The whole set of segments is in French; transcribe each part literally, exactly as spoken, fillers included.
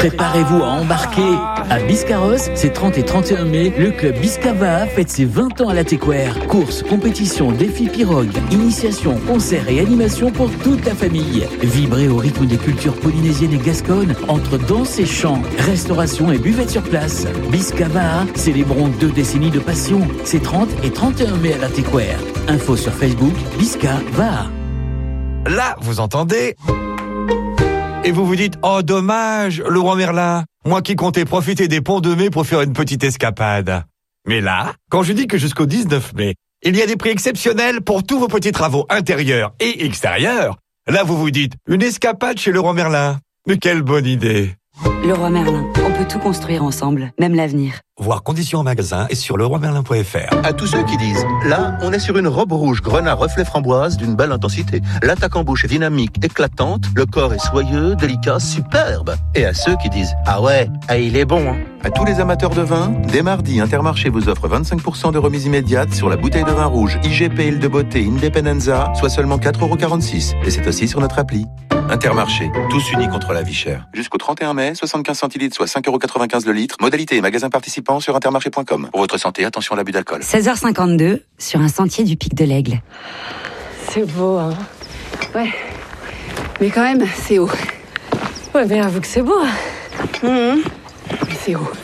Préparez-vous à embarquer. À Biscarrosse, c'est trente et trente et un mai, le club Biscava fête ses vingt ans à la Téquère. Courses, compétitions, défis pirogues, initiations, concerts et animations pour toute la famille. Vibrez au rythme des cultures polynésiennes et gasconnes entre danse et chant, restauration et buvette sur place. Biscava, célébrons deux décennies de passion. C'est trente et trente et un mai à la Téquère. Info sur Facebook, Biscava. Là, vous entendez ? Et vous vous dites, oh dommage, Leroy Merlin, moi qui comptais profiter des ponts de mai pour faire une petite escapade. Mais là, quand je dis que jusqu'au dix-neuf mai, il y a des prix exceptionnels pour tous vos petits travaux intérieurs et extérieurs, là vous vous dites, une escapade chez Leroy Merlin. Mais quelle bonne idée. Leroy Merlin, on peut tout construire ensemble, même l'avenir. Voir conditions en magasin et sur leroy merlin point f r. À tous ceux qui disent, là, on est sur une robe rouge grenat reflet framboise d'une belle intensité. L'attaque en bouche est dynamique, éclatante, le corps est soyeux, délicat, superbe. Et à ceux qui disent, ah ouais, ah il est bon, hein. À tous les amateurs de vin, dès mardi, Intermarché vous offre vingt-cinq pour cent de remise immédiate sur la bouteille de vin rouge I G P Île de Beauté Independenza, soit seulement quatre euros quarante-six. Et c'est aussi sur notre appli. Intermarché, tous unis contre la vie chère. Jusqu'au trente et un mai, soixante-quinze centilitres, soit cinq euros quatre-vingt-quinze le litre. Modalité et magasin participants sur intermarché point com. Pour votre santé, attention à l'abus d'alcool. seize heures cinquante-deux, sur un sentier du Pic de l'Aigle. C'est beau, hein. Ouais. Mais quand même, c'est haut. Ouais, mais avoue que c'est beau. Mmh. Mais c'est haut.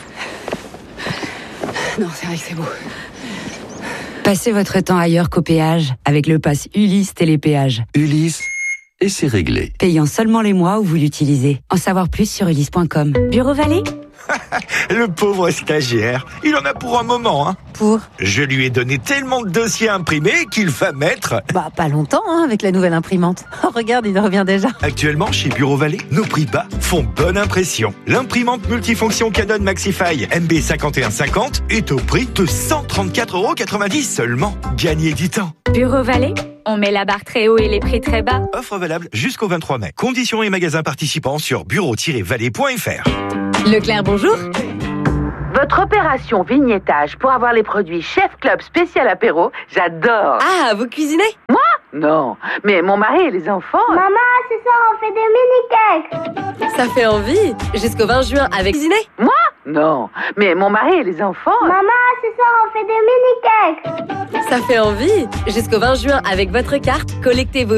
Non, c'est vrai que c'est beau. Passez votre temps ailleurs qu'au péage avec le pass Ulysse Télépéage. Ulysse, et c'est réglé. Payant seulement les mois où vous l'utilisez. En savoir plus sur ulysse point com. Bureau Vallée ? Le pauvre stagiaire, il en a pour un moment, hein. Pour ? Je lui ai donné tellement de dossiers imprimés qu'il va mettre... Bah, pas longtemps, hein, avec la nouvelle imprimante. Oh, regarde, il revient déjà. Actuellement, chez Bureau Vallée, nos prix bas font bonne impression. L'imprimante multifonction Canon Maxify M B cinquante et un cinquante est au prix de cent trente-quatre euros quatre-vingt-dix seulement. Gagnez du temps. Bureau Vallée ? On met la barre très haut et les prix très bas. Offre valable jusqu'au vingt-trois mai. Conditions et magasins participants sur bureau tiret vallée point f r. Leclerc, bonjour. Votre opération vignettage pour avoir les produits Chef Club spécial apéro, j'adore. Ah, vous cuisinez ? Moi ? Non, mais mon mari et les enfants... Maman, ce soir on fait des mini-cakes. Ça fait envie. Jusqu'au vingt juin avec cuisiner ? Moi ? Non, mais mon mari et les enfants... Maman, ce soir on fait des mini-cakes. Ça fait envie. Jusqu'au vingt juin avec votre carte, collectez vos